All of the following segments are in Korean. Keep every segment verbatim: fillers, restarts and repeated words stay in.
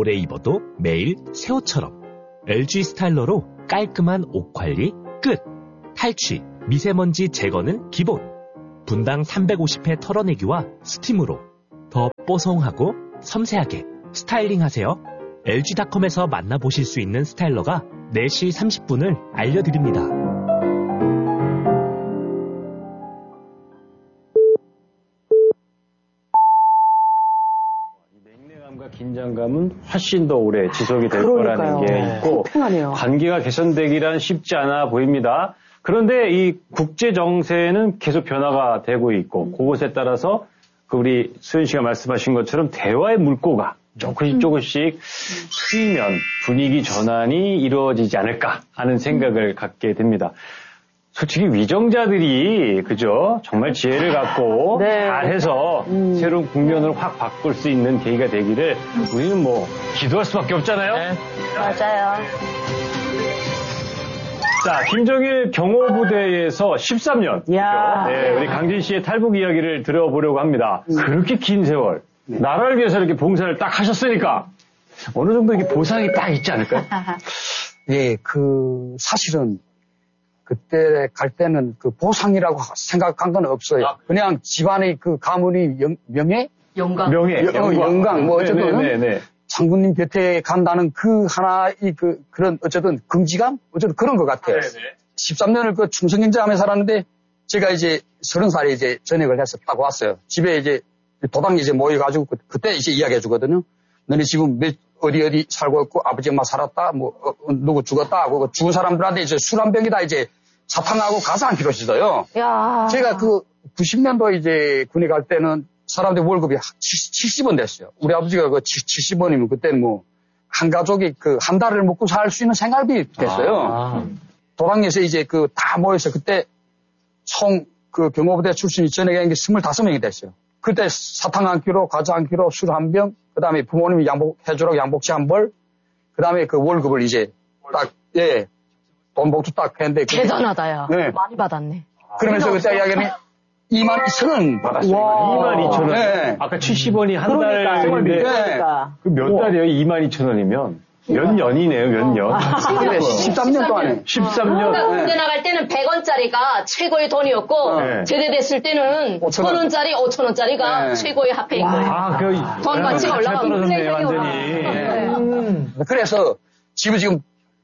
오래 입어도 매일 새 옷처럼. 엘지 스타일러로 깔끔한 옷 관리 끝. 탈취, 미세먼지 제거는 기본. 분당 삼백오십 회 털어내기와 스팀으로 더 뽀송하고 섬세하게 스타일링하세요. 엘지닷컴에서 만나보실 수 있는 스타일러가 네 시 삼십 분을 알려드립니다. 냉랭함과 긴장감은 훨씬 더 오래 지속이 될 그러니까요. 거라는 게 있고 팽팽하네요. 관계가 개선되기란 쉽지 않아 보입니다. 그런데 이 국제 정세는 계속 변화가 되고 있고 음. 그것에 따라서 그 우리 수연 씨가 말씀하신 것처럼 대화의 물꼬가 조금씩 조금씩 트이면 분위기 전환이 이루어지지 않을까 하는 생각을 갖게 됩니다. 솔직히 위정자들이 그죠? 정말 지혜를 갖고 네. 잘해서 음. 새로운 국면을 확 바꿀 수 있는 계기가 되기를 우리는 뭐 기도할 수밖에 없잖아요. 네. 맞아요. 자, 김정일 경호부대에서 십삼 년. 야. 네, 우리 강진 씨의 탈북 이야기를 들어보려고 합니다. 음. 그렇게 긴 세월, 네. 나라를 위해서 이렇게 봉사를 딱 하셨으니까 어느 정도 이렇게 보상이 딱 있지 않을까요? 예, 그 사실은 그때 갈 때는 그 보상이라고 생각한 건 없어요. 아. 그냥 집안의 그 가문의 영, 명예? 영광. 명예. 영, 영광. 영광. 뭐 어쨌든. 네네네. 장군님 곁에 간다는 그 하나의 그, 그런 어쨌든 긍지감? 어쨌든 그런 것 같아요. 네네. 십삼 년을 그 충성경제하며 살았는데 제가 이제 서른 살에 이제 전역을 해서 딱 왔어요. 집에 이제 도당이 이제 모여가지고 그, 그때 이제 이야기해 주거든요. 너네 지금 몇, 어디 어디 살고 있고 아버지 엄마 살았다 뭐 어, 누구 죽었다 하고 죽은 사람들한테 이제 술 한 병이다 이제 사탕하고 가서 한 킬로씩 줘요. 야. 제가 그 구십 년도 이제 군에 갈 때는 사람들 월급이 칠십 원 됐어요. 우리 아버지가 그 칠십 원이면 그때는 뭐 한 가족이 그 한 달을 먹고 살 수 있는 생활비 됐어요. 아. 도당에서 이제 그 다 모여서 그때 총 그 경호부대 출신이 전역에 있는 게 스물다섯 명이 됐어요. 그때 사탕 한 킬로, 과자 한 킬로, 술 한 병, 그 다음에 부모님이 양복, 해주라고 양복지 한 벌, 그 다음에 그 월급을 이제 딱, 예, 돈 봉투 딱 했는데. 대단하다, 야. 네. 많이 받았네. 그러면서 그때 이야기는 이만 이천 원 받았어요. 이만 이천 원. 네. 아까 칠십 원이 한 달인데. 그러니까. 그 몇 달이에요? 이만 이천 원이면? 몇 년이네요, 몇 년. 아, 십삼 년 동안에. 십삼 년. 그러니까 군대 나갈 때는 백 원짜리가 최고의 돈이었고, 네. 제대됐을 때는 천 원짜리, 오천 원짜리가 네. 최고의 화폐인 거예요. 아, 그, 돈 가치가 올라가고. 떨어졌네, 완전히. 네. 음. 그래서 집을 지금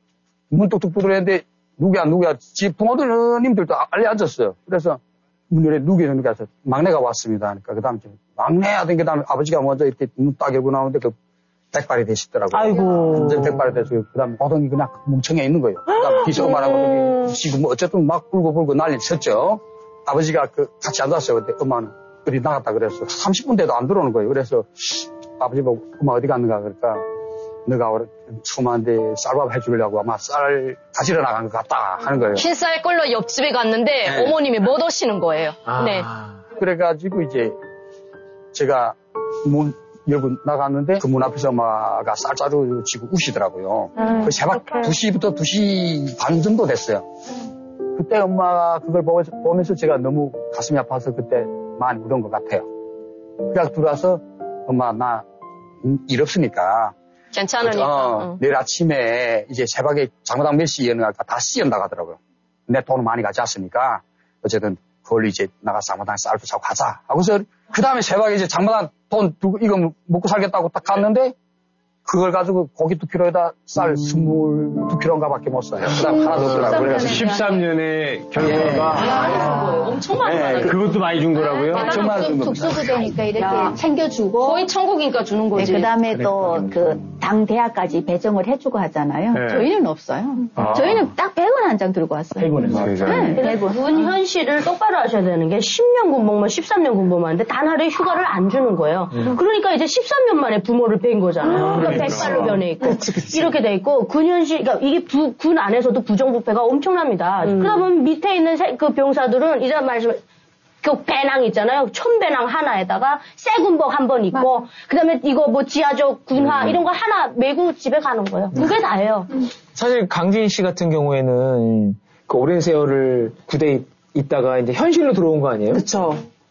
문 뚝뚝 두드렸는데, 누구야, 누구야. 집 부모님들도 알려 앉았어요. 그래서 문 열에 누구야, 누구야. 막내가 왔습니다. 그러니까 그 다음에 막내 하던 그 다음에 아버지가 먼저 이렇게 문 딱 열고 나오는데 그 백발이 되시더라고요. 아이고. 완전 백발이 되서 그 다음에 호동이 그냥 멍청해 있는 거예요. 그 다음에 비서만하고 지금 뭐 어쨌든 막 불고 불고 난리 쳤죠. 아버지가 그 같이 앉았어요. 그때 엄마는 어디 나갔다 그래서 삼십 분 돼도 안 들어오는 거예요. 그래서 아버지 보고 엄마 어디 갔는가 그러니까 너가 추만데 쌀밥 해주려고 아마 쌀 가지러 나간 것 같다 하는 거예요. 흰쌀 꼴로 옆집에 갔는데 네. 어머님이 못 오시는 거예요. 아. 네. 그래가지고 이제 제가 문 열고 나갔는데 그 문 앞에서 엄마가 쌀자루 쥐고 우시더라고요. 음, 그 새벽 오케이. 두 시부터 두 시 반 정도 됐어요. 그때 엄마가 그걸 보면서 제가 너무 가슴이 아파서 그때 많이 울은 것 같아요. 그래서 들어와서 엄마 나 일 없으니까 괜찮으니까. 어, 응. 내일 아침에 이제 새벽에 장마당 몇 시에 연락할까 다시 연락 하더라고요. 내 돈을 많이 가져왔으니까 어쨌든 그걸 이제 나가서 장마당 쌀도 사고 가자. 하고서 그 다음에 새벽에 이제 장마당 돈 두고 이거 먹고 살겠다고 딱 갔는데 그걸 가지고 고기 두 킬로에다 쌀 스물두 킬로인가 밖에 못 사요. 그 다음에 하나 더 더라고요. 그래서 십삼 년의 결과가. 네. 아, 엄청 많이 네, 그것도 많이 준 거라고요? 엄청 많이 준 겁니다. 특수부대니까 이렇게 야. 챙겨주고. 거의 천국이니까 주는 거지. 네, 그 다음에 또 그 당 대학까지 배정을 해주고 하잖아요. 네. 저희는 없어요. 아. 저희는 딱 백 원 한 장 들고 왔어요. 백 원에서. 네, 백 원. 군 현실을 똑바로 하셔야 되는 게 십 년 군복무, 십삼 년 군복무하는데 단 하루에 휴가를 안 주는 거예요. 음. 그러니까 이제 십삼 년 만에 부모를 뵌 거잖아요. 아, 그러니까 백발로 변해 있고. 그치, 그치. 이렇게 돼 있고 군 현실, 그러니까 이게 부, 군 안에서도 부정부패가 엄청납니다. 음. 그러다 보면 밑에 있는 세, 그 병사들은 이제 말씀 그 배낭 있잖아요. 촌배낭 하나에다가 새 군복 한 번 입고 그다음에 이거 뭐 지하적 군화 음. 이런 거 하나 메고 집에 가는 거예요. 그게 다예요. 음. 사실 강진 씨 같은 경우에는 그 오랜 세월을 부대에 있다가 이제 현실로 들어온 거 아니에요? 그렇죠.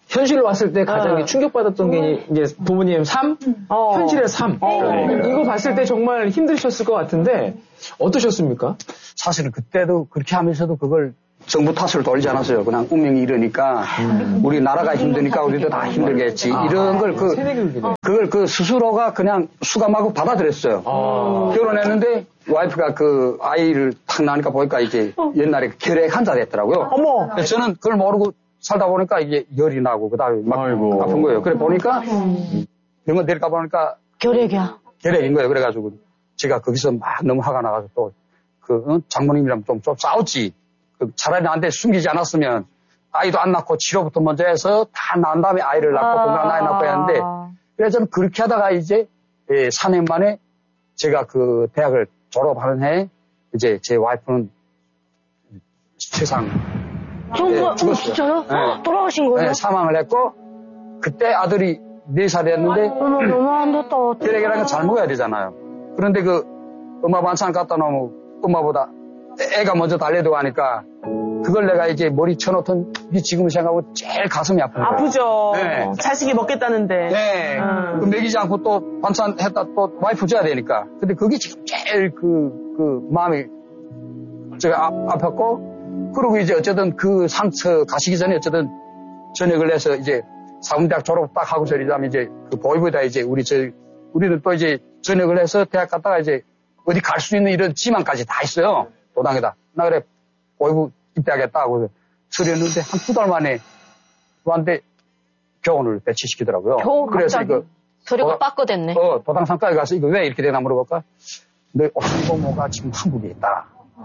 현실로 왔을 때 가장 어. 충격받았던 게 이제 부모님 삶, 어. 현실의 삶. 어. 이거 봤을 때 정말 힘드셨을 것 같은데 어떠셨습니까? 사실은 그때도 그렇게 하면서도 그걸 정부 탓을 돌리지 않았어요. 그냥 운명이 이러니까 음. 우리 나라가 힘드니까 우리도 다 힘들겠지. 아. 이런 걸 그, 그걸 그 스스로가 그냥 수감하고 받아들였어요. 아. 결혼했는데 와이프가 그 아이를 탁 낳으니까 보니까 이제 어. 옛날에 결핵 환자 됐더라고요. 어머. 그래서 저는 그걸 모르고 살다 보니까 이게 열이 나고 그다음에 막 아이고. 아픈 거예요. 그래 보니까 병원 데려가 보니까 결핵이야. 결핵인 거예요. 그래가지고 제가 거기서 막 너무 화가 나가서 또 그 어? 장모님이랑 좀, 좀 싸웠지. 그 차라리 나한테 숨기지 않았으면 아이도 안 낳고 치료부터 먼저 해서 다 낳은 다음에 아이를 낳고 아~ 건강한 아이 낳고 했는데 그래서 저는 그렇게 하다가 이제 예, 사 년 만에 제가 그 대학을 졸업하는 해에 이제 제 와이프는 세상 네, 죽었어요. 진짜요? 네. 돌아가신 거예요? 네, 사망을 했고 그때 아들이 네 살이었는데 너무 너무 안 됐다. 결핵이라는 건 잘 먹어야 되잖아요. 그런데 그 엄마 반찬 갖다 놓으면 엄마보다 애가 먼저 달래도 가니까 그걸 내가 이제 머리 쳐놓던 이 지금 생각하고 제일 가슴이 아픈 거예요. 아프죠. 네. 자식이 먹겠다는데. 네. 음. 그 먹이지 않고 또 반찬 했다 또 와이프 줘야 되니까. 근데 그게 지금 제일 그, 그 마음이 제가 아, 아팠고 그리고 이제 어쨌든 그 상처 가시기 전에 어쨌든 전역을 해서 이제 사범대학 졸업 딱 하고서 이러면 이제 그 보이부다 이제 우리 저 우리는 또 이제 전역을 해서 대학 갔다가 이제 어디 갈 수 있는 이런 지망까지 다 있어요. 도당에다. 나 그래 보이부 입대하겠다고 서렸는데 한 두 달 만에 저한테 교원을 배치시키더라고요. 교원 그래서 갑자기? 이거 서류가 빠꺼됐네. 어, 도당상가에 가서 이거 왜 이렇게 되나 물어볼까? 너 오신고모가 지금 한국에 있다.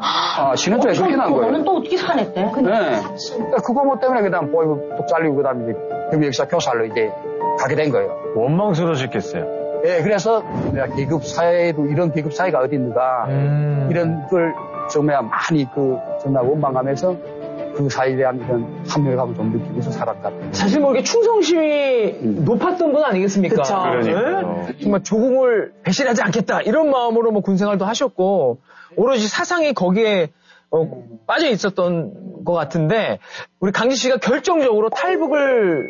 아, 신혼초에 그렇게 난 거예요. 너는 또 어떻게 사냈대? 네. 그러니까 그 고모 때문에 그다음 보이부 뚝 잘리고 그다음에 이제 경비역사 교사로 이제 가게 된 거예요. 원망스러우셨겠어요. 예, 네, 그래서 내가 계급 사회에도 이런 계급 사회가 어디 있는가 음. 이런 걸 정말 많이 그 정말 원망하면서 그 사회에 대한 이런 합력감을 좀 느끼면서 살았다. 사실 모르게 충성심이 음. 높았던 분 아니겠습니까? 그러니까. 네? 정말 조국을 배신하지 않겠다 이런 마음으로 뭐 군생활도 하셨고 오로지 사상이 거기에 어, 빠져 있었던 것 같은데 우리 강지 씨가 결정적으로 탈북을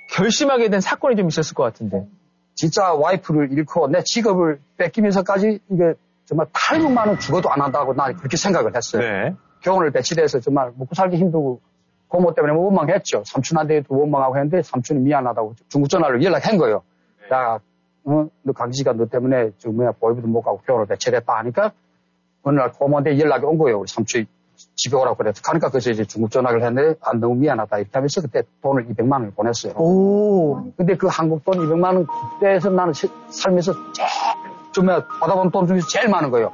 결심하게 된 사건이 좀 있었을 것 같은데. 진짜 와이프를 잃고 내 직업을 뺏기면서까지 이게 정말 탈북만은 죽어도 안 한다고 난 그렇게 생각을 했어요. 네. 교원을 배치돼서 정말 먹고 살기 힘들고 고모 때문에 원망했죠. 삼촌한테도 원망하고 했는데 삼촌이 미안하다고 중국 전화를 연락한 거예요. 네. 야, 어, 너 강지가 너 때문에 지금 뭐야 보이부도 못 가고 교원을 배치됐다 하니까 어느 날 고모한테 연락이 온 거예요. 우리 삼촌이 집에 오라고 그래서 가니까 그래서 이제 중국 전화를 했는데 아, 너무 미안하다 이렇게 하면서 그때 돈을 이백만 원을 보냈어요. 오. 근데 그 한국 돈 이백만 원 그때에서 나는 시, 살면서 제일 좀 받아본 돈 중에서 제일 많은 거예요.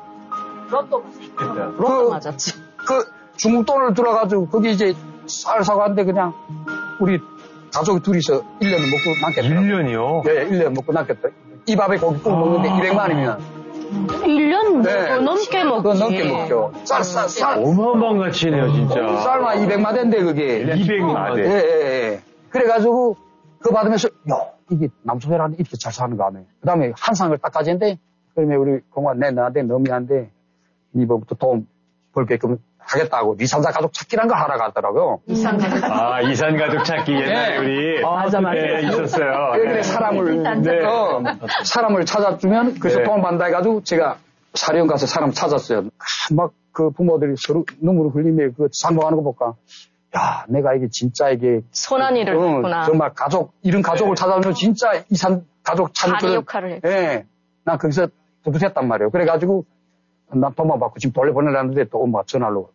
로또 맞았지. 로또 맞았지. 그 중국 돈을 들어가지고 거기 이제 쌀 사고 하는데 그냥 우리 가족 둘이서 일 년을 먹고 남겠다. 일 년이요? 네, 일 년 먹고 남겠다. 이 밥에 고기 국 먹는데 아. 이백만 원이면. 일 년 네. 더 넘게 먹지. 더 넘게 먹죠. 쌀, 쌀, 쌀. 어마어마한 가치네요, 진짜. 쌀만 이백만 대인데, 그게. 이백만 대. 예, 예, 예. 그래가지고, 그거 받으면서, 야, 이게 남소회라는데 이렇게 잘 사는 거 아니에요. 그 다음에 한 상을 딱 가지는데, 그러면 우리 공무원 내, 나한테 너무 미안한데, 이번부터 돈 벌게끔 하겠다고, 이산자 가족 찾기란 걸 하러 가더라고요. 이산 가족 아, 이산 가족 찾기 옛날에 네. 우리. 아, 맞아, 맞아. 네, 있었어요. 그래, 그래, 사람을, 네. 어, 사람을 찾아주면, 그래서 네. 돈 받는다 해가지고, 제가 사령 가서 사람 찾았어요. 아, 막 그 부모들이 서로 눈물을 흘리며 그 상봉하는 거 볼까. 야, 내가 이게 진짜 이게. 선한 일을 어, 했구나. 정말 가족, 이런 가족을 네. 찾아주면 진짜 이산 가족 찾는 다리 역할을 했고. 예. 난 거기서 뿌듯했단 말이에요. 그래가지고, 난 돈만 받고 지금 돌려보내려는데 또 엄마가 전화로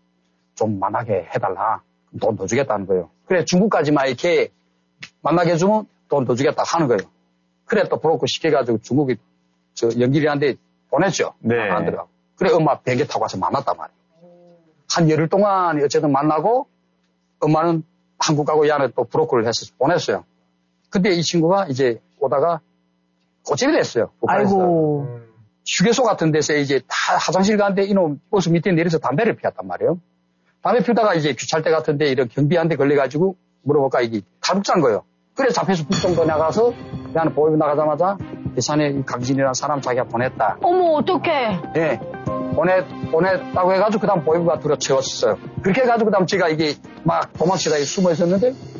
좀 만나게 해달라. 돈 더 주겠다는 거예요. 그래, 중국까지만 이렇게 만나게 해주면 돈 더 주겠다 하는 거예요. 그래, 또 브로커 시켜가지고 중국에 저 연길이한테 보냈죠. 네. 안 들어가고. 그래, 엄마 비행기 타고 와서 만났단 말이에요. 한 열흘 동안 어쨌든 만나고 엄마는 한국 가고 이 안에 또 브로커를 해서 보냈어요. 근데 이 친구가 이제 오다가 고집이 됐어요. 북한에서. 아이고. 휴게소 같은 데서 이제 다 화장실 가는데 이놈 버스 밑에 내려서 담배를 피웠단 말이에요. 담배 피우다가 이제 귀찰 때 같은데 이런 경비한테 걸려가지고 물어볼까 이게 탈북자인 거예요. 그래서 잡혀서 북정도 나가서 그냥 보이고 나가자마자 대산에 강진이라는 사람 자기가 보냈다. 어머, 어떡해. 예. 보냈, 보냈다고 해가지고 그 다음 보이부가 들어채웠어요. 그렇게 해가지고 그 다음 제가 이게 막 도망치다 숨어 있었는데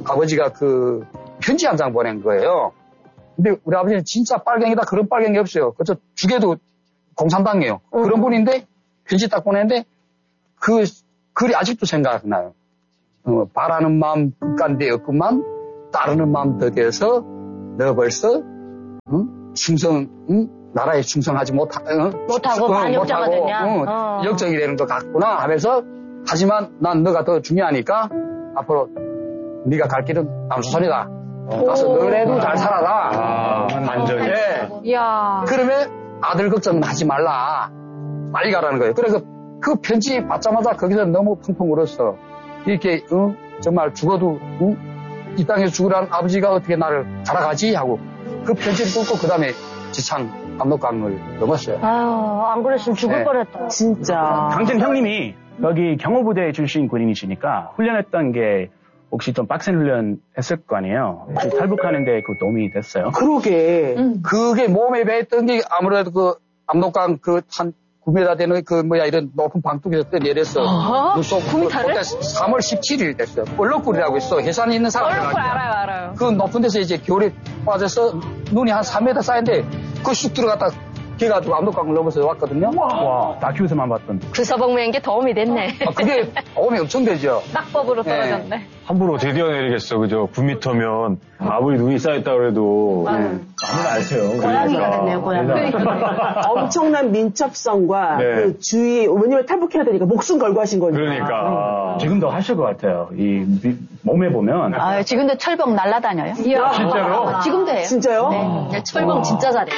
아버지가 그 편지 한 장 보낸 거예요. 근데 우리 아버지는 진짜 빨갱이다 그런 빨갱이 없어요. 그래서 죽여도 공산당이에요. 음. 그런 분인데 편지 딱 보냈는데 그 글이 아직도 생각나요. 어, 바라는 마음 극간되었구만 따르는 마음 더디어서 너 벌써 응? 충성 응? 나라에 충성하지 못하, 어? 못하고 반역자가 되냐 어, 어. 역적이 되는 것 같구나 하면서 하지만 난 너가 더 중요하니까 앞으로 네가 갈 길은 남수선이다. 어, 가서 너네도 잘 살아라. 완전히. 네. 이야. 그러면 아들 걱정은 하지 말라. 빨리 가라는 거예요. 그래서 그 편지 받자마자 거기서 너무 펑펑 울었어. 이렇게 어? 정말 죽어도 어? 이 땅에서 죽으라는 아버지가 어떻게 나를 자라가지 하고 그 편지를 뚫고 그 다음에 지창 압록강을 넘었어요. 아유, 안 그랬으면 죽을 네. 뻔했다. 진짜. 강진 형님이 여기 경호부대 출신 군인이시니까 훈련했던 게 혹시 좀 빡센 훈련 했을 거 아니에요? 혹시 탈북하는데 그 도움이 됐어요? 그러게. 음. 그게 몸에 배했던 게 아무래도 그 압록강 그 한 구 미터 되는 그 뭐야 이런 높은 방뚝에서 내려서 그때 삼월 십칠일 됐어요. 얼럭굴이라고 있어. 해산에 있는 사람들. 얼럭굴 알아요, 알아요. 그 높은 데서 이제 겨울에 빠져서 눈이 한 삼 미터 쌓인데 그 쑥 들어갔다 걔가지고 압록강을 넘어서 왔거든요. 와, 다큐에서만 봤던. 구서복무한 게 도움이 됐네. 아, 그게 도움이 엄청 되죠. 낙법으로 떨어졌네. 네. 함부로 어떻게 뛰어내리겠어, 그죠? 구 미터면 아무리 눈이 쌓였다 그래도 네. 아무나 아세요. 고양이가 됐네요, 고양이. 엄청난 민첩성과 네. 그 주의, 왜냐면 탈북해야 되니까 목숨 걸고 하신 거니까. 그러니까. 지금도 하실 것 같아요. 이 몸에 보면. 아, 지금도 철봉 날라다녀요. 이야, 진짜로? 아, 지금도 해요. 진짜요? 네. 철봉 와. 진짜 잘해.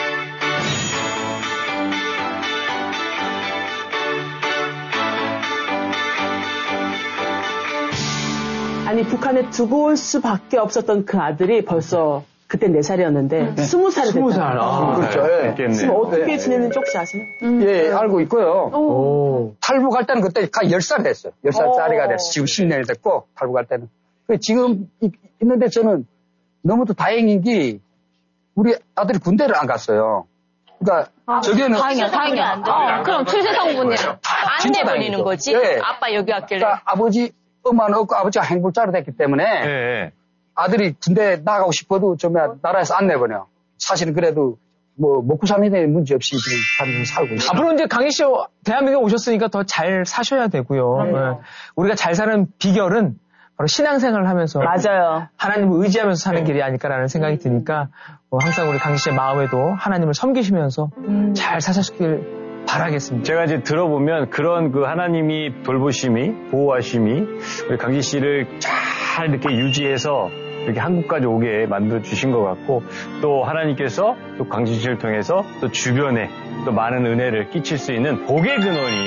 아니 북한에 두고 올 수밖에 없었던 그 아들이 벌써 그때 네 살이었는데 스무 살이 됐다. 스무 살. 아, 그렇죠. 예. 지금 어떻게 네. 지내는지 혹시 아세요? 음. 예, 알고 있고요. 오. 탈북할 때는 그때 열 살 됐어요. 열 살짜리가 됐어요. 지금 십 년이 됐고 탈북할 때는. 지금 있는데 저는 너무도 다행인 게 우리 아들이 군대를 안 갔어요. 그러니까 아, 저기는 다행이야, 다행이야. 안 돼. 아, 그럼 최세성분이 안 내버리는 거지. 네. 아빠 여기 왔길래. 그러니까 아버지 엄마는 없고 아버지가 행불자로 됐기 때문에 네. 아들이 군대 나가고 싶어도 정말 나라에서 안 내버려. 사실은 그래도 뭐 먹고 사는 데 문제 없이 지금 사람들이 살고 있어요. 앞으로 이제 강희 씨 대한민국에 오셨으니까 더 잘 사셔야 되고요. 네. 우리가 잘 사는 비결은 바로 신앙생활을 하면서 맞아요. 하나님을 의지하면서 사는 길이 아닐까라는 생각이 드니까 뭐 항상 우리 강희 씨의 마음에도 하나님을 섬기시면서 음. 잘 사셨길 바라겠습니다. 제가 이제 들어보면 그런 그 하나님이 돌보심이, 보호하심이 우리 강지 씨를 잘 이렇게 유지해서 이렇게 한국까지 오게 만들어주신 것 같고 또 하나님께서 또 강지 씨를 통해서 또 주변에 또 많은 은혜를 끼칠 수 있는 복의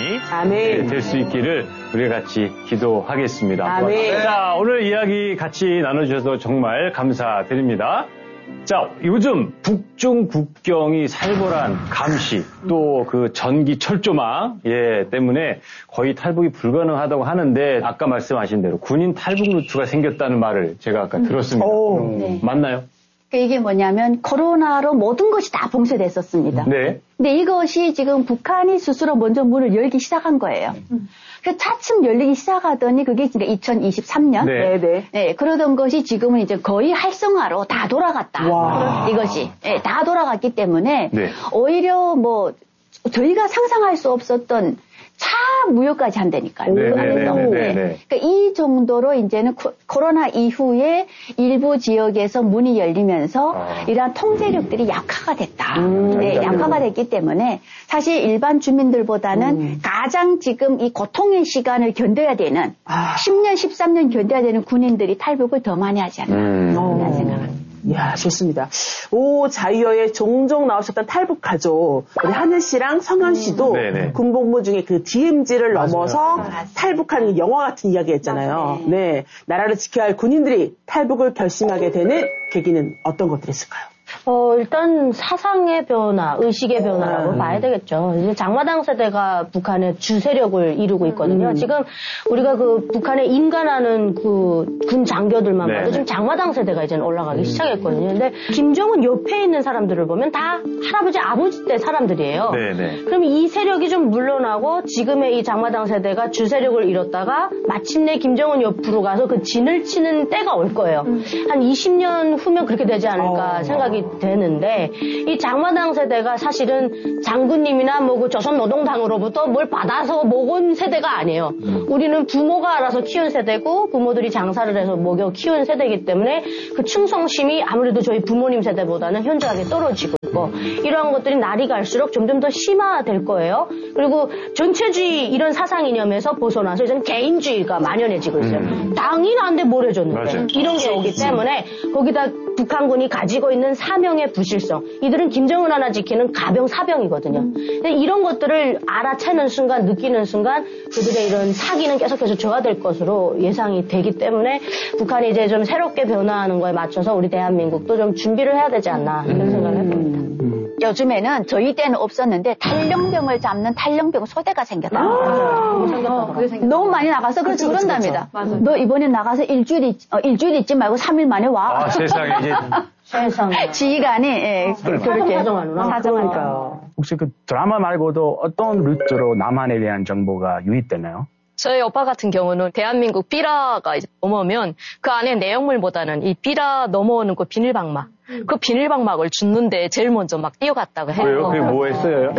근원이 될 수 있기를 우리가 같이 기도하겠습니다. 아멘. 자, 오늘 이야기 같이 나눠주셔서 정말 감사드립니다. 자, 요즘 북중 국경이 살벌한 감시, 또 그 전기 철조망, 예, 때문에 거의 탈북이 불가능하다고 하는데, 아까 말씀하신 대로 군인 탈북 루트가 생겼다는 말을 제가 아까 들었습니다. 오, 네. 맞나요? 이게 뭐냐면, 코로나로 모든 것이 다 봉쇄됐었습니다. 네. 근데 이것이 지금 북한이 스스로 먼저 문을 열기 시작한 거예요. 음. 그 차츰 열리기 시작하더니 그게 이제 이천이십삼 년. 네. 네. 네, 그러던 것이 지금은 이제 거의 활성화로 다 돌아갔다. 와. 이것이. 네, 다 돌아갔기 때문에 네. 오히려 뭐 저희가 상상할 수 없었던 차 무역까지 한다니까요. 네, 그 안에서. 네, 네, 네. 네, 네. 그러니까 이 정도로 이제는 코, 코로나 이후에 일부 지역에서 문이 열리면서 아. 이러한 통제력들이 약화가 됐다. 음, 네, 약화가 됐기 때문에 사실 일반 주민들보다는 음. 가장 지금 이 고통의 시간을 견뎌야 되는 아. 십 년, 십삼 년 견뎌야 되는 군인들이 탈북을 더 많이 하지 않나 음. 라는 생각합니다. 이야, 좋습니다. 오, 자유여에 종종 나오셨던 탈북 가족, 우리 하늘 씨랑 성현 씨도 음. 군복무 중에 그 디엠지를 맞아요. 넘어서 맞아요. 탈북하는 영화 같은 이야기 했잖아요. 맞아요. 네. 나라를 지켜야 할 군인들이 탈북을 결심하게 되는 계기는 어떤 것들이 있을까요? 어, 일단 사상의 변화, 의식의 변화라고 음. 봐야 되겠죠. 이제 장마당 세대가 북한의 주 세력을 이루고 있거든요. 음. 지금 우리가 그 북한에 인간하는 그 군 장교들만 네. 봐도 지금 장마당 세대가 이제 올라가기 시작했거든요. 근데 김정은 옆에 있는 사람들을 보면 다 할아버지, 아버지 때 사람들이에요. 네네. 그럼 이 세력이 좀 물러나고 지금의 이 장마당 세대가 주 세력을 잃었다가 마침내 김정은 옆으로 가서 그 진을 치는 때가 올 거예요. 음. 한 이십 년 후면 그렇게 되지 않을까 어. 생각이 되는데 이 장마당 세대가 사실은 장군님이나 뭐 그 조선노동당으로부터 뭘 받아서 먹은 세대가 아니에요. 음. 우리는 부모가 알아서 키운 세대고 부모들이 장사를 해서 먹여 키운 세대이기 때문에 그 충성심이 아무래도 저희 부모님 세대보다는 현저하게 떨어지고 있고 이러한 것들이 날이 갈수록 점점 더 심화될 거예요. 그리고 전체주의 이런 사상 이념에서 벗어나서 이제 개인주의가 만연해지고 있어요. 음. 당이 나한테 뭘 해줬는데 맞아요. 이런 게 오기 때문에 거기다 북한군이 가지고 있는 사명의 부실성 이들은 김정은 하나 지키는 가병 사병이거든요. 근데 이런 것들을 알아채는 순간 느끼는 순간 그들의 이런 사기는 계속해서 저하될 것으로 예상이 되기 때문에 북한이 이제 좀 새롭게 변화하는 거에 맞춰서 우리 대한민국도 좀 준비를 해야 되지 않나 이런 생각을 해봅니다. 요즘에는 저희 때는 없었는데 탈령병을 잡는 탈령병 소대가 생겼다. 아~ 생겼다. 너무 많이 나가서 그래서 그렇죠, 그런답니다. 그렇죠. 너 이번에 나가서 일주일 있, 어, 일주일 있지 말고 삼 일 만에 와. 아, 세상에 이제 세상에. 지휘관이 예, 그렇게 사정하는구나. 사정하니까. 혹시 그 드라마 말고도 어떤 루트로 남한에 대한 정보가 유입되나요? 저희 오빠 같은 경우는 대한민국 삐라가 이제 넘어오면 그 안에 내용물보다는 이 삐라 넘어오는 그 비닐방막, 그 비닐방막을 줍는데 제일 먼저 막 뛰어갔다고 해요. 왜요? 그게 뭐 했어요?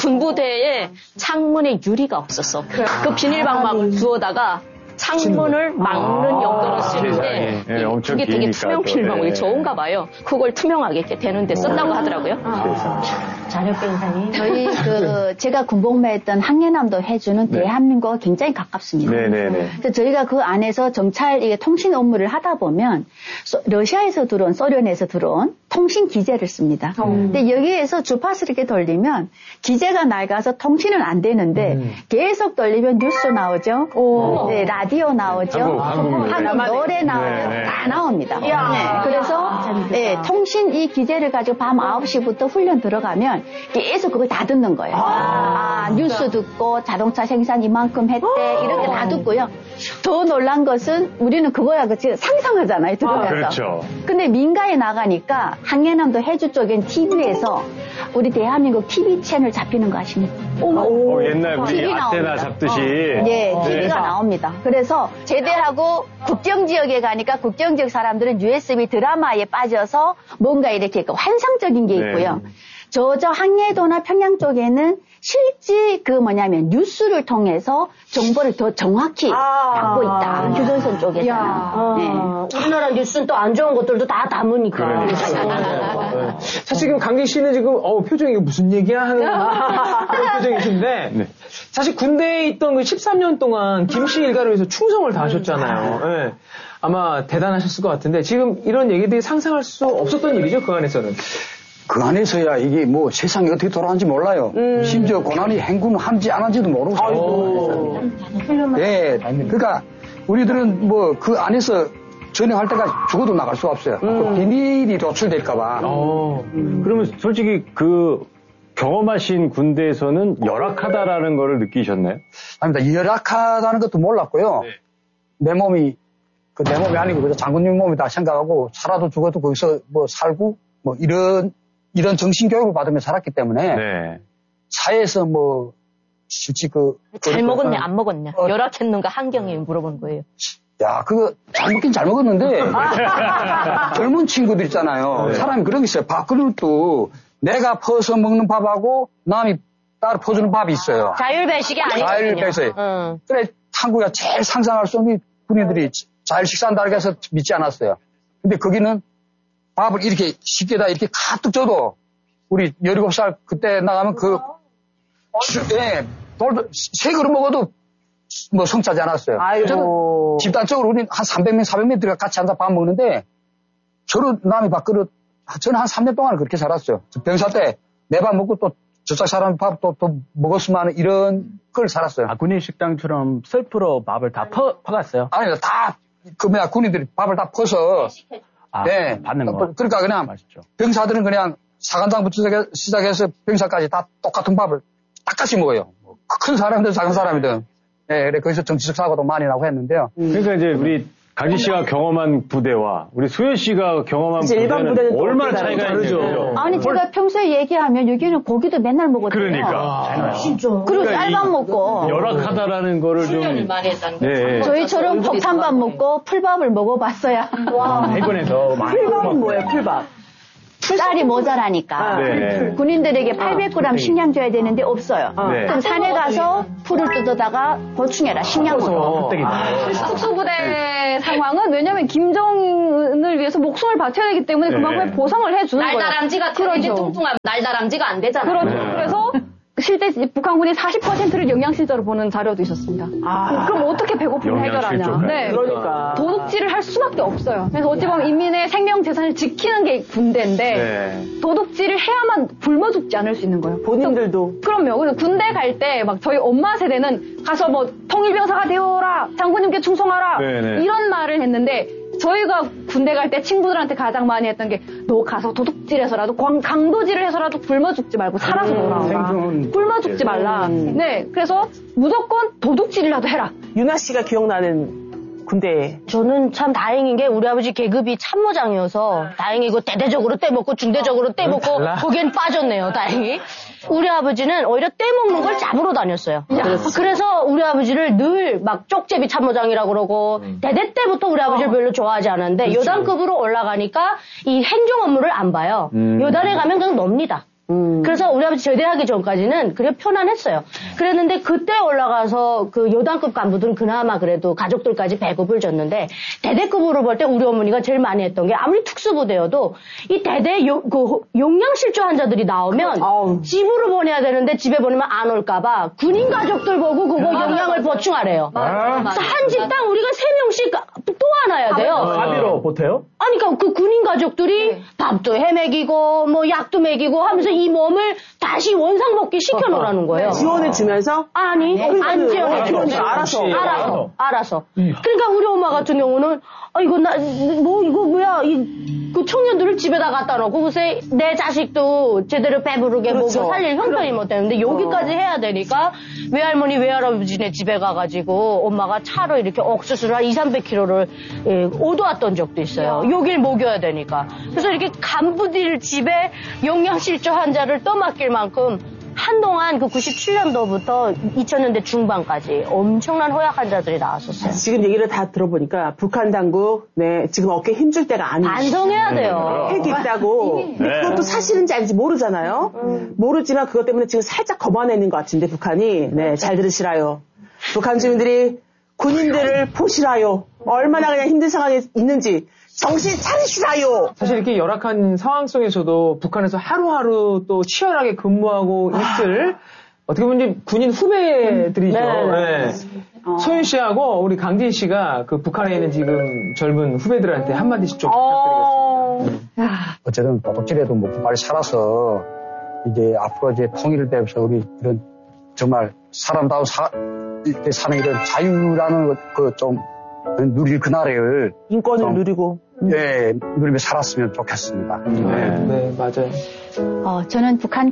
군부대에 창문에 유리가 없었어. 그 비닐방막을 주워다가 창문을 막는 용도로 쓰는데 예, 엄청 그게 되게 기니까 투명 또, 비닐방막이 예. 좋은가 봐요. 그걸 투명하게 이렇게 되는데 썼다고 하더라고요. 자력 인상이. 저희 그 제가 군복무했던 항해남도 해주는 대한민국과 굉장히 가깝습니다. 네네네. 그래서 저희가 그 안에서 정찰 이게 통신 업무를 하다 보면 소, 러시아에서 들어온 소련에서 들어온 통신 기재를 씁니다. 음. 근데 여기에서 주파수를 이렇게 돌리면 기재가 낡아서 통신은 안 되는데 음. 계속 돌리면 뉴스 나오죠. 네, 라디오 나오죠. 한국, 한국, 한국 노래 나오죠. 네네. 다 나옵니다. 네, 그래서 네, 통신 이 기재를 가지고 밤 아홉 시부터 훈련 들어가면 계속 그걸 다 듣는 거예요. 아, 아 뉴스 듣고 자동차 생산 이만큼 했대 이렇게 다 듣고요. 더 놀란 것은 우리는 그거야 그치 상상하잖아요. 들어가서. 아, 그렇죠. 근데 민가에 나가니까 항해남도 해주 쪽엔 티비에서 우리 대한민국 티비 채널 잡히는 거 아십니까? 어, 옛날 우리 티비 아테나 나옵니다. 잡듯이. 어. 예, 네. 티비가 나옵니다. 그래서 제대하고 국경지역에 가니까 국경지역 사람들은 유에스비 드라마에 빠져서 뭔가 이렇게 환상적인 게 있고요. 네. 저, 저 항해도나 평양 쪽에는 실제 그 뭐냐면 뉴스를 통해서 정보를 더 정확히 아~ 받고 있다. 아~ 휴전선 쪽에서는. 아~ 네. 우리나라 뉴스는 또 안 좋은 것들도 다 담으니까. 그렇죠. 네. 사실 지금 강진 씨는 지금 어 표정이 이거 무슨 얘기야 하는 그런 표정이신데 네. 사실 군대에 있던 그 십삼 년 동안 김씨 일가를 위해서 충성을 다하셨잖아요. 네. 아마 대단하셨을 것 같은데 지금 이런 얘기들이 상상할 수 없었던 일이죠 그 안에서는. 그 안에서야 이게 뭐 세상이 어떻게 돌아가는지 몰라요. 음. 심지어 고난이 행군한지 안 한지도 모르고 살아요. 네, 그러니까 우리들은 뭐 그 안에서 전역할 때까지 죽어도 나갈 수가 없어요. 음. 그 비밀이 노출될까봐. 음. 그러면 솔직히 그 경험하신 군대에서는 열악하다라는 거를 느끼셨나요? 아닙니다. 열악하다는 것도 몰랐고요. 네. 내 몸이 그 내 몸이 아니고 그저 장군님 몸이다 생각하고 살아도 죽어도 거기서 뭐 살고 뭐 이런 이런 정신교육을 받으며 살았기 때문에 네. 사회에서 뭐 실제 그 잘 먹었냐 안 먹었냐 어, 열악했는가 한경이 물어보는 거예요. 야 그거 잘 먹긴 잘 먹었는데 젊은 친구들 있잖아요. 네. 사람이 그런 게 있어요. 밥그릇도 내가 퍼서 먹는 밥하고 남이 따로 퍼주는 밥이 있어요. 자율배식이 아니거든요. 자율배식. 응. 그래 한국이가 제일 상상할 수 없는 군인들이 자율 식사한다고 해서 믿지 않았어요. 근데 거기는 밥을 이렇게 쉽게 다 이렇게 가득 줘도 우리 열일곱 살 그때 나가면 그, 주, 예, 돌도 세 그릇 먹어도 뭐 성차지 않았어요. 아이고. 집단적으로 우리 한 삼백 명, 사백 명들이 같이 앉아 밥 먹는데 저는 남이 밥그릇, 저는 한 삼 년 동안 그렇게 살았어요. 병사 때 내 밥 먹고 또 저쪽 사람 밥 또, 또 먹었으면 하는 이런 걸 살았어요. 아, 군인 식당처럼 셀프로 밥을 다 퍼, 퍼갔어요? 아니, 다, 그 뭐야, 군인들이 밥을 다 퍼서 아, 네. 받는 거. 그러니까 그냥 맛있죠. 병사들은 그냥 사관장부터 시작해서 병사까지 다 똑같은 밥을 똑같이 먹어요. 큰 사람이든 작은 사람이든. 네, 그래 거기서 정치적 사고도 많이 나고 했는데요. 음. 그러니까 이제 우리 강진 씨가 경험한 부대와 우리 수현 씨가 경험한 일반 부대는 부대는 얼마나 차이가 있죠. 아니 제가 평소에 얘기하면 여기는 고기도 맨날 먹거든요. 그러니까. 아, 진짜. 그리고 그러니까 쌀밥 먹고 열악하다라는 거를 좀 훈련을 많이 했다는 네. 저희처럼 폭탄밥 먹고 풀밥을 먹어봤어야 와. 일본에서 많이 풀밥은 뭐예요, 풀밥? 쌀이 모자라니까 네. 군인들에게 팔백 그램 식량 줘야 되는데 없어요. 네. 그럼 산에 가서 풀을 뜯어다가 보충해라 식량으로. 특수부대 상황은 왜냐하면 김정은을 위해서 목숨을 바쳐야 되기 때문에 그만큼의 네. 보상을 해주는 거예요. 날다람쥐가 그러지 뚱뚱하면 날다람쥐가 안 되잖아요. 그렇죠. 네. 그래서 실제 북한군이 사십 퍼센트를 영양실조로 보는 자료도 있었습니다. 아. 그럼 어떻게 배고픔을 해결하냐. 영양실조까지. 네. 그러니까. 도둑질을 할 수밖에 없어요. 그래서 어찌 보면 인민의 생명 재산을 지키는 게 군대인데 네. 도둑질을 해야만 굶어 죽지 않을 수 있는 거예요. 본인들도. 그럼요. 그래서 군대 갈 때 막 저희 엄마 세대는 가서 뭐 통일병사가 되어라, 장군님께 충성하라 네네. 이런 말을 했는데 저희가 군대 갈 때 친구들한테 가장 많이 했던 게 너 가서 도둑질해서라도 광, 강도질을 해서라도 굶어 죽지 말고 살아서 돌아와라. 생존. 굶어 죽지 말라. 네, 그래서 무조건 도둑질이라도 해라. 유나 씨가 기억나는 군대. 저는 참 다행인 게 우리 아버지 계급이 참모장이어서 다행이고 대대적으로 떼먹고 중대적으로 떼먹고 거기엔 빠졌네요. 다행히. 우리 아버지는 오히려 떼먹는 걸 잡으러 다녔어요. 그래서 우리 아버지를 늘 막 쪽제비 참모장이라고 그러고 대대 때부터 우리 아버지를 별로 좋아하지 않았는데 여단급으로 올라가니까 이 행정 업무를 안 봐요. 음. 여단에 가면 그냥 놉니다. 음. 그래서 우리 아버지 제대하기 전까지는 그래 편안했어요. 그랬는데 그때 올라가서 그 요단급 간부들은 그나마 그래도 가족들까지 배급을 줬는데 대대급으로 볼 때 우리 어머니가 제일 많이 했던 게 아무리 특수부대여도 이 대대 요, 그 용량실조 환자들이 나오면 아우. 집으로 보내야 되는데 집에 보내면 안 올까봐 군인 가족들 보고 그거 용량을 보충하래요. 그래서 한 집당 우리가 세 명씩 또 안아야 돼요. 가비로 보태요? 아니, 그러니까 그 군인 가족들이 밥도 해먹이고, 뭐, 약도 먹이고 하면서 이 몸을 다시 원상복귀 시켜놓으라는 거예요. 지원을 주면서? 아니, 안 지원해 주는데. 알아서. 알아서. 알아서. 그러니까 우리 엄마 같은 경우는, 아, 이거 나, 뭐, 이거 뭐야, 이, 그 청년들을 집에다 갖다 놓고, 글쎄, 내 자식도 제대로 배부르게 그렇죠. 먹여 살릴 형편이 못 되는데, 여기까지 해야 되니까, 외할머니, 외할아버지네 집에 가가지고, 엄마가 차로 이렇게 옥수수를 한 이삼백 킬로그램을 예, 오도왔던 적도 있어요. 여길 먹여야 되니까. 그래서 이렇게 간부들 집에 영양실조 환자를 떠맡길 만큼, 한동안 그 구십칠 년도부터 이천 년대 중반까지 엄청난 허약 환자들이 나왔었어요. 지금 얘기를 다 들어보니까 북한 당국, 네, 지금 어깨에 힘줄 때가 아니에요. 반성해야 돼요. 핵이 있다고. 근데 네. 그것도 사실인지 아닌지 모르잖아요. 음. 모르지만 그것 때문에 지금 살짝 거만해있는 것 같은데, 북한이. 네, 잘 들으시라요. 북한 주민들이 군인들을 보시라요. 얼마나 그냥 힘든 상황에 있는지. 정신 차리시라요. 사실 이렇게 열악한 상황 속에서도 북한에서 하루하루 또 치열하게 근무하고 있을 어떻게 보면 이제 군인 후배들이죠. 네. 네. 소윤 씨하고 우리 강진 씨가 그 북한에 있는 지금 젊은 후배들한테 한마디씩 좀 부탁드리겠습니다. 어쨌든 도둑질에도 먹고 빨리 살아서 이제 앞으로 이제 통일을 되면서 우리 이런 정말 사람다운 사, 이렇게 사는 이런 자유라는 그 좀 누릴 그날을 인권을 좀, 누리고. 예, 누리며 살았으면 좋겠습니다. 네. 네, 맞아요. 어, 저는 북한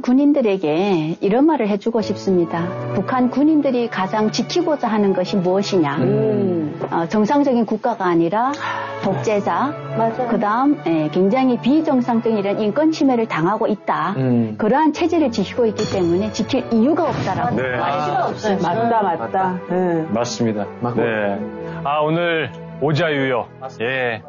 군인들에게 이런 말을 해주고 싶습니다. 북한 군인들이 가장 지키고자 하는 것이 무엇이냐. 음. 어, 정상적인 국가가 아니라 독재자, 그 다음 굉장히 비정상적인 이런 인권 침해를 당하고 있다. 음. 그러한 체제를 지키고 있기 때문에 지킬 이유가 없다라고. 네. 말 필요 없어요. 맞다, 맞다. 네. 맞습니다. 맞고. 네. 아, 오늘 오자유요. 예.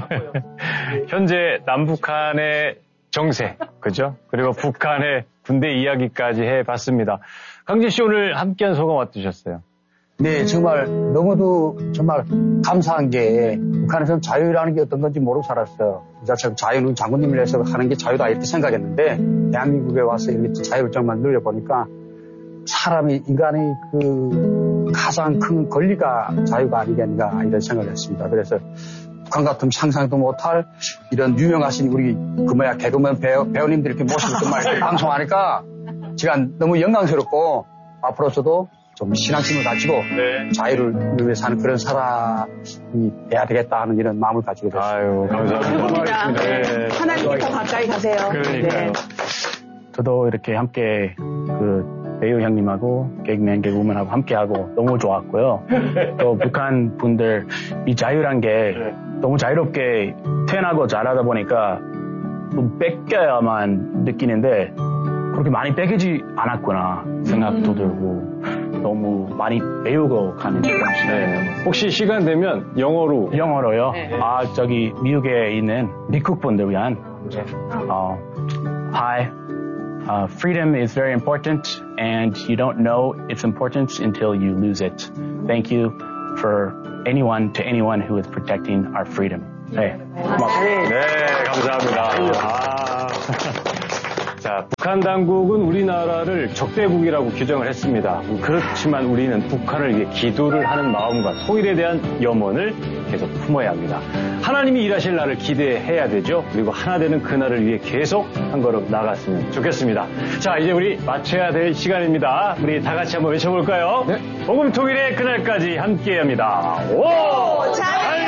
현재 남북한의 정세, 그죠? 그리고 북한의 군대 이야기까지 해봤습니다. 강진 씨 오늘 함께한 소감 어떠셨어요? 네, 정말 너무도 정말 감사한 게 북한에서는 자유라는 게 어떤 건지 모르고 살았어요. 자체로 자유는 장군님을 위해서 하는 게 자유다 이렇게 생각했는데 대한민국에 와서 이렇게 자유를 정말 늘려보니까 사람이, 인간의 그 가장 큰 권리가 자유가 아니겠는가 이런 생각을 했습니다. 그래서 북한 같은 상상도 못할 이런 유명하신 우리 그 뭐야 개그맨 배우, 배우님들 이렇게 모시고 정말 이렇게 방송하니까 제가 너무 영광스럽고 앞으로 저도 좀 신앙심을 가지고 네. 자유를 위해 사는 그런 사람이 돼야 되겠다 하는 이런 마음을 가지게 됐어요. 아유, 감사합니다. 네. 하나님께 더 가까이 가세요. 그러니까요. 네. 저도 이렇게 함께 그 배우 형님하고 개그맨 개그우먼하고 함께하고 너무 좋았고요. 또 북한 분들 이 자유란 게 너무 자유롭게 태어나고 자라다 보니까 뭐 뺏겨야만 느끼는데 그렇게 많이 뺏기지 않았구나 생각도 들고 너무 많이 배우고 가는 그런 시간이에요. 네. 혹시 시간 되면 영어로 영어로요? 아 저기 미국에 있는 미국 분들 위한 어, Hi, uh, freedom is very important and you don't know its importance until you lose it. Thank you for anyone to anyone who is protecting our freedom. 네, 고맙습니다. 네, 감사합니다. 아. 자, 북한 당국은 우리나라를 적대국이라고 규정을 했습니다. 그렇지만 우리는 북한을 위해 기도를 하는 마음과 통일에 대한 염원을 계속 품어야 합니다. 하나님이 일하실 날을 기대해야 되죠. 그리고 하나 되는 그날을 위해 계속 한 걸음 나갔으면 좋겠습니다. 자, 이제 우리 마쳐야 될 시간입니다. 우리 다 같이 한번 외쳐볼까요? 네. 복음 통일의 그날까지 함께합니다. 오! 자유!